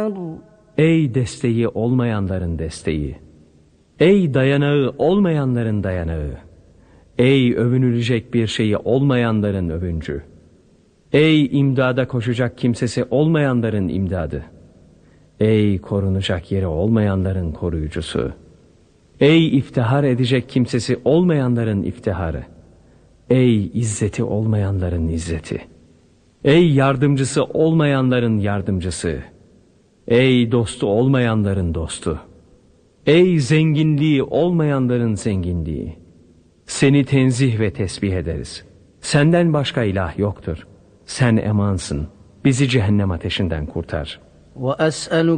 النَّصَّارُ Ey desteği olmayanların desteği! Ey dayanağı olmayanların dayanağı! Ey övünülecek bir şeyi olmayanların övüncü! Ey imdada koşacak kimsesi olmayanların imdadı! Ey korunacak yeri olmayanların koruyucusu! Ey iftihar edecek kimsesi olmayanların iftiharı! Ey izzeti olmayanların izzeti! Ey yardımcısı olmayanların yardımcısı! Ey dostu olmayanların dostu! Ey zenginliği olmayanların zenginliği! Seni tenzih ve tesbih ederiz. Senden başka ilah yoktur. Sen emansın. Bizi cehennem ateşinden kurtar. وَأَسْأَلُكَ